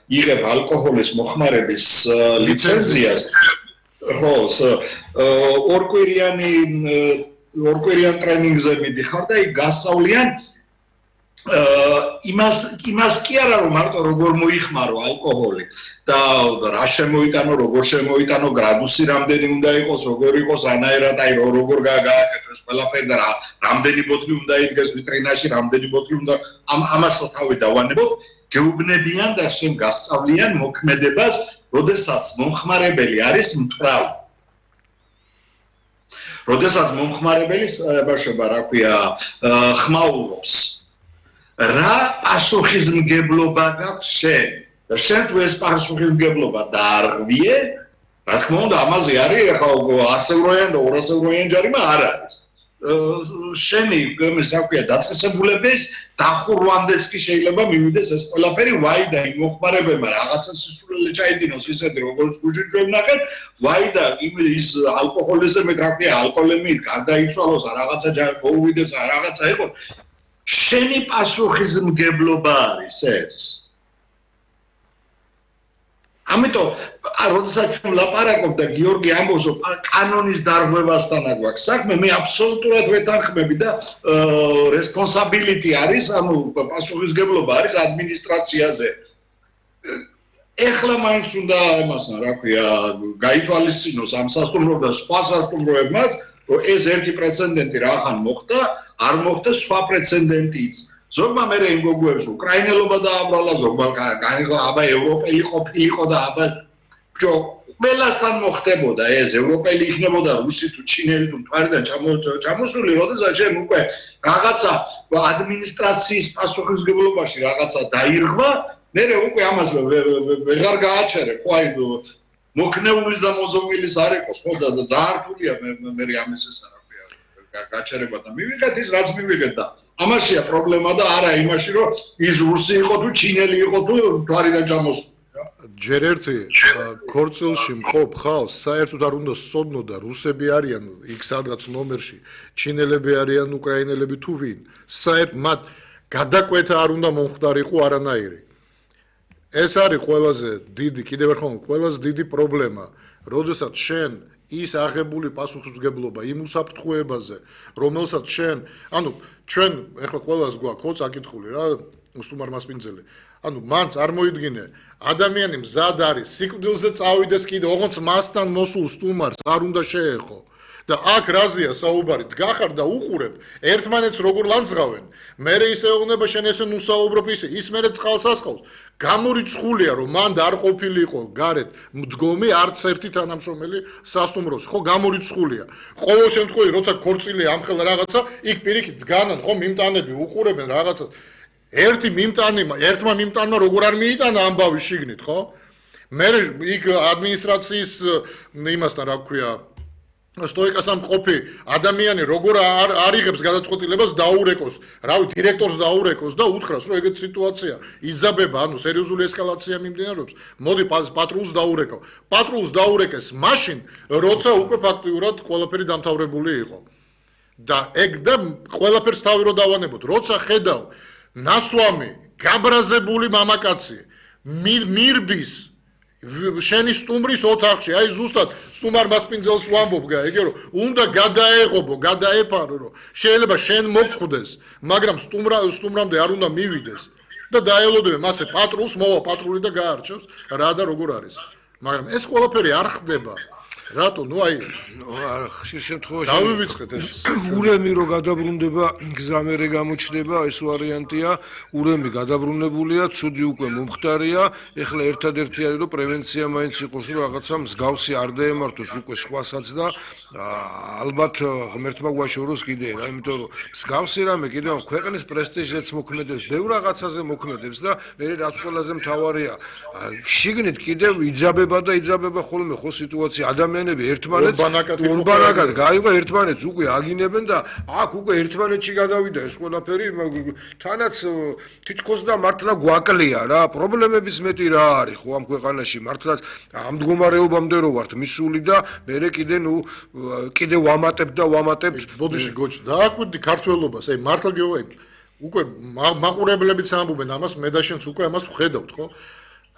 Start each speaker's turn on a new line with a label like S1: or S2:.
S1: იღებ ალკოჰოლის მოხმარების ლიცენზიას, ხო, ორკვირიან ტრენინგზე მიდიხარ და იქ გასწავლიან იმას კი არა რომ მარტო როგორ მოიხმარო ალკოჰოლი და რა შემოიტანო, როგორ შემოიტანო, გრადუსი რამდენი უნდა იყოს, როგორ იყოს რანაირად, აი როგორ გააკეთოს ყველაფერი და რამდენი ბოთლი უნდა იდგეს ვიტრინაში, რამდენი ბოთლი უნდა ამასაც თავი დავანებოთ, გეუბნებიან და შენ გასწავლიან მოქმედებას, როდესაც მომხმარებელი არის მტრავ. როდესაც მომხმარებელი ბაშობა, რა ქვია, ხმაურობს. რა პასუხისმგებლობა გაქვს შენ და შენ თუ ეს პასუხისმგებლობა დაარღვიე, რა თქმა უნდა, ამაზე არის ახლა 100 ევროიან და 200 ევროიან ჯარიმა არ არის. შენი საქმეა დაწესებულების დახურვანდეს კი შეიძლება მივიდეს ეს ყველაფერი, ვაი და იმ მოხმარებელმა რაღაცა სისულელე ჩაიდინოს ისეთი როგორც გუჯიჯვებ ნახეთ, ვაი და ის ალკოჰოლიზმ მე რა ქვია, ალკოჰოლემი გარდაიცვალოს რაღაცა მოუვიდეს რაღაცა იყოს. შენი პასუხისმგებლობა არის ეს. ამიტომ, როდესაც ჩვენ ლაპარაკობ და გიორგი ამბობს, რომ კანონის დარღვევასთან გვაქვს საქმე, მე აბსოლუტურად ვეთანხმები და responsibility არის, ანუ პასუხისმგებლობა არის ადმინისტრაციაზე. ეხლა მაინც უნდა იმასთან, რა ქვია, გაითვალისწინოს ამ სასტუმროებმა და სხვა სასტუმროებმაც, რომ ეს ერთი პრეცედენტი რახან მოხდა, არ მოხდა სხვა პრეცედენტიც. ზოგმა მე იმ გოგოებს უკრაინელობა დააბრალა, ზოგმა აბა ევროპელი ყოფილიყო და აბა ყველასთან მოხდებოდა ეს, ევროპელი იქნებოდა რუსი თუ ჩინელი თუ მთვარიდან ჩამოსული, როდესაც შენ უკვე რაღაცა ადმინისტრაციის პასუხისმგებლობაში რაღაცა დაირღვა, მე უკვე ამას ვეღარ გააჩერე, ხო აი მოკნეულის და მოზომილის არ იყოს, ხო და ძალიან რთულია მე ამის ეს არა ქვია გაჩერება და მივიღეთ ის რაც მივიღეთ და ამაშია პრობლემა და არა იმაში რომ ის რუსი იყო თუ ჩინელი იყო თუ მთვარიდან ჩამოსული.
S2: ჯერ ერთი ქორწილში მყოფ ხალხს საერთოდ არ უნდა სწოდნო და რუსები არიან იქ სადღაც ნომერში, ჩინელები არიან, უკრაინელები თუ ვინ, საერთოდ მათ გადაკვეთა არ უნდა მომხდარიყო არანაირი. ეს არის ყველაზე დიდი, კიდევ ერთხელ ყველაზე დიდი პრობლემა, როდესაც შენ ის აღებული პასუხისმგებლობა იმ უსაფრთხოებაზე, რომელსაც შენ, ანუ ჩვენ ეხლა ყველას გვაქვს ხო წაკითხული რა, უსტუმარ მასპინძელი. ანუ მან წარმოიდგინე, ადამიანი მზად არის, სიკვდილზე წავიდეს კიდე, ოღონდ მასთან მოსულ სტუმარს არ უნდა შეეხო. და აქ რაზეა საუბარი, დგახარ და უყურებ, ერთმანეთს როგორ ლანძღავენ, მერე ისე ეუბნება შენ ესე ნუსაუბრობ ისე, ის მერე წყალს ასხავს. გამორიცხულია რომ მან არ ყოფილიყო გარეთ მდგომი არც ერთი თანამშრომელი სასტუმროში, ხო გამორიცხულია. ყოველ შემთხვევაში, როცა ქორწილი ამხელა რაღაცა, იქ პირიქით დგანან, ხო მიმტანები უყურებენ რაღაცა. ერთმა მიმტანმა როგორ არ მიიტანა ამბავი შიგნით, ხო? მერე იქ ადმინისტრაციის იმასთან რა ქვია სტოიკასთან მყოფი ადამიანი როგორ არ იღებს გადაწყვეტილებას დაურეკოს, რავი, დირექტორს დაურეკოს და უთხრას, რომ ეგეთი სიტუაცია იძაბება, ანუ სერიოზული ესკალაცია მიმდინარეობს, მოდი პატრულს დაურეკო. პატრულს დაურეკეს მაშინ, როცა უკვე ფაქტიურად ყველაფერი დამთავრებული იყო. და ეგ და ყველაფერს თავი რო დავანებოთ, როცა ხედავ ნასვამი, გაბრაზებული მამაკაცი, მირბის შენი სტუმრის ოთახში, აი ზუსტად სტუმარ მასპინძელს ვამბობ, ეგე რომ უნდა გადაეღობო, გადაეფარო, რომ შეიძლება შენ მოგხვდეს, მაგრამ სტუმრამდე არ უნდა მივიდეს და დაელოდებენ მასე პატრულს, მოვა პატრული და გაარჩევს რა და როგორ არის. მაგრამ ეს ყველაფერი არ ხდება. რატო? ნუ აი,
S3: ხშირ შემთხვევაში
S2: დავივიწყეთ ეს.
S3: ურემი რო გადაბრუნდება, გზამერე გამოჩნდება, ეს ვარიანტია, ურემი გადაბრუნებულია, ცუდი უკვე მომხდარია, ეხლა ერთადერთი არის რომ პრევენცია მაინც იყოს, რომ რაღაცა მსგავსი არ დაემართოს უკვე სხვასაც და ალბათ ღმერთმა გვაშოროს კიდე რა, იმიტომ რომ მსგავსი რამე კიდევ ქვეყნის პრესტიჟზეც მოქმედებს, ბევრ რაღაცაზე მოქმედებს და მე რაც ყველაზე მთავარია, შიგნით კიდევ იძაბება ხოლმე ხო სიტუაცია ადამიანები ერთმანეთს ურბანაკად გაიგო ერთმანეთს უკვე აგინებენ და აქ უკვე ერთმანეთში გადავიდა ეს ყველაფერი თანაც თითქოს და მართლა გვაკლია რა პრობლემების მეტი რა არის ხო ამ ქვეყანაში მართლაც ამ მდგომარეობამდე რო ვართ მისული და მე კიდე ვამატებთ
S2: ბოდიში გოჩ დააკვირდი ქართველობას აი მართლა გეუბნები უკვე მაყურებლებიც ამბობენ ამას მე და შენც უკვე ამას ვხედავთ ხო